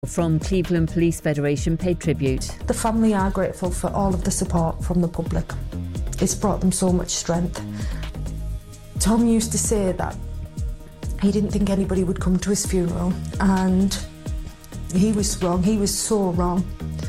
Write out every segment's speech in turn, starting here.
From Cleveland Police Federation paid tribute. The family are grateful for all of the support from the public. It's brought them so much strength. Tom used to say that he didn't think anybody would come to his funeral, and he was wrong. He was so wrong.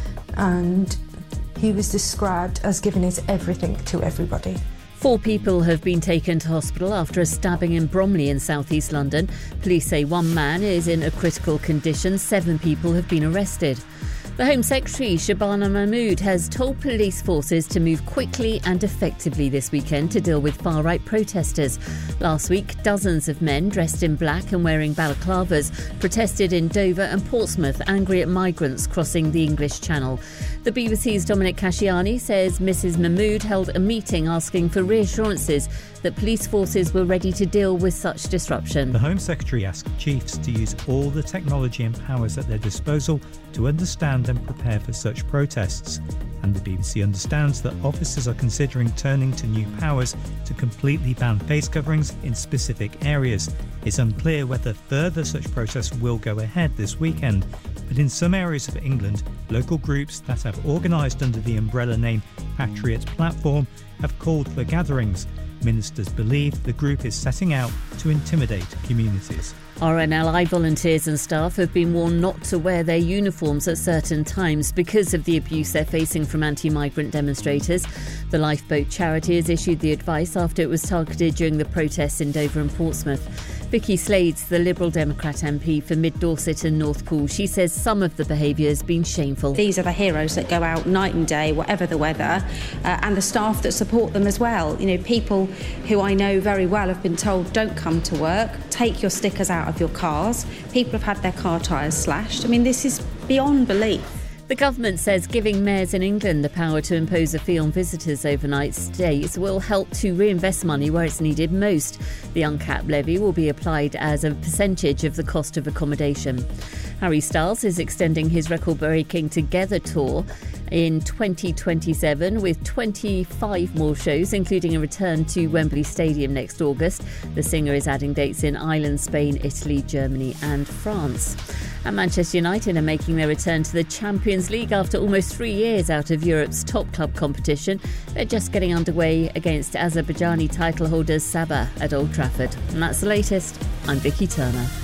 And he was described as giving his everything to everybody. 4 people have been taken to hospital after a stabbing in Bromley in south-east London. Police say 1 man is in a critical condition. 7 people have been arrested. The Home Secretary, Shabana Mahmood, has told police forces to move quickly and effectively this weekend to deal with far-right protesters. Last week, dozens of men dressed in black and wearing balaclavas protested in Dover and Portsmouth, angry at migrants crossing the English Channel. The BBC's Dominic Casciani says Mrs Mahmood held a meeting asking for reassurances that police forces were ready to deal with such disruption. The Home Secretary asked chiefs to use all the technology and powers at their disposal to understand and prepare for such protests. And the BBC understands that officers are considering turning to new powers to completely ban face coverings in specific areas. It's unclear whether further such protests will go ahead this weekend. But in some areas of England, local groups that have organised under the umbrella name Patriot Platform have called for gatherings. Ministers believe the group is setting out to intimidate communities. RNLI volunteers and staff have been warned not to wear their uniforms at certain times because of the abuse they're facing from anti-migrant demonstrators. The Lifeboat charity has issued the advice after it was targeted during the protests in Dover and Portsmouth. Vicky Slade's the Liberal Democrat MP for Mid Dorset and North Pool. She says some of the behaviour has been shameful. These are the heroes that go out night and day, whatever the weather, and the staff that support them as well. You know, people who I know very well have been told, don't come to work, take your stickers out of your cars. People have had their car tyres slashed. I mean, this is beyond belief. The government says giving mayors in England the power to impose a fee on visitors' overnight stays will help to reinvest money where it's needed most. The uncapped levy will be applied as a percentage of the cost of accommodation. Harry Styles is extending his record-breaking Together tour in 2027 with 25 more shows, including a return to Wembley Stadium next August. The singer is adding dates in Ireland, Spain, Italy, Germany and France. And Manchester United are making their return to the Champions League after almost 3 years out of Europe's top club competition. They're just getting underway against Azerbaijani title holders Sabah at Old Trafford. And that's the latest. I'm Vicky Turner.